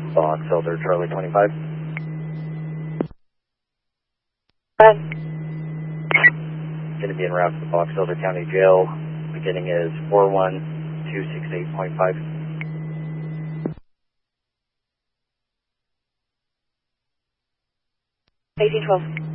Box Elder Charlie 25. Going to be en route to the Box Elder County Jail. Beginning is 41268.5. 1812.